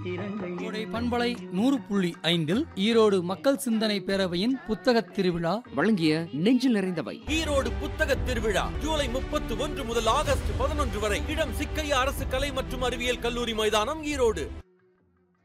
கோடை பண்பலை 100.5 ஈரோடு மக்கள் சிந்தனை பேரவையின் புத்தகத் திருவிழா வழங்கிய நெஞ்சில் நிறைந்தவை. ஈரோடு புத்தக திருவிழா ஜூலை 31 முதல் ஆகஸ்ட் 11 வரை. இடம் சிக்கையா அரசு கலை மற்றும் அறிவியல் கல்லூரி மைதானம், ஈரோடு.